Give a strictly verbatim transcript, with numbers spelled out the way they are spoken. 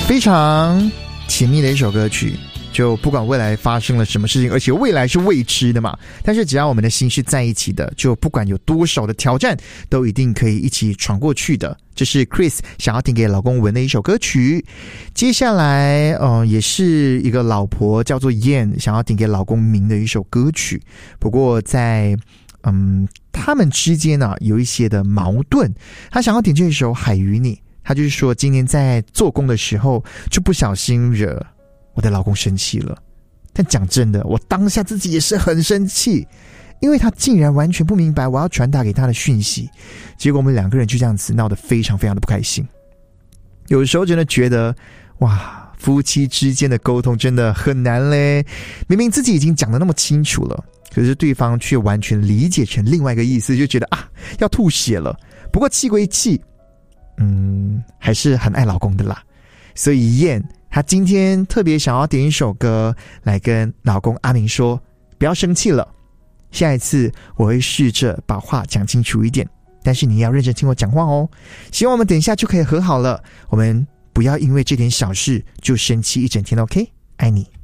非常甜蜜的一首歌曲，就不管未来发生了什么事情，而且未来是未知的嘛，但是只要我们的心是在一起的，就不管有多少的挑战，都一定可以一起闯过去的。这是 Chris 想要听给老公文的一首歌曲。接下来呃，也是一个老婆叫做 Yan 想要听给老公明的一首歌曲，不过在嗯他们之间呢、啊、有一些的矛盾，他想要点这一首海与你，他就是说今天在做工的时候就不小心惹我的老公生气了，但讲真的，我当下自己也是很生气，因为他竟然完全不明白我要传达给他的讯息，结果我们两个人就这样子闹得非常非常的不开心。有的时候真的觉得哇，夫妻之间的沟通真的很难嘞，明明自己已经讲得那么清楚了，可是对方却完全理解成另外一个意思，就觉得啊要吐血了。不过气归气，嗯，还是很爱老公的啦。所以燕她今天特别想要点一首歌来跟老公阿明说，不要生气了，下一次我会试着把话讲清楚一点，但是你要认真听我讲话哦。希望我们等一下就可以和好了，我们不要因为这点小事就生气一整天 ，OK？ 爱你。